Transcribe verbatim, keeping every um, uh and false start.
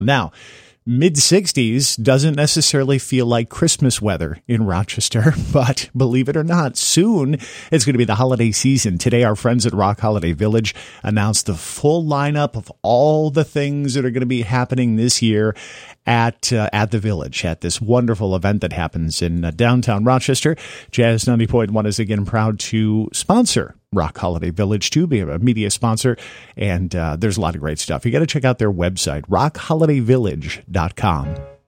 Now, mid-sixties doesn't necessarily feel like Christmas weather in Rochester, but believe it or not, soon it's going to be the holiday season. Today, our friends at Rock Holiday Village announced the full lineup of all the things that are going to be happening this year at uh, at the Village, at this wonderful event that happens in uh, downtown Rochester. Jazz ninety point one is again proud to sponsor Rock Holiday Village, to be a media sponsor, and uh, there's a lot of great stuff. You got to check out their website, rock holiday village dot com.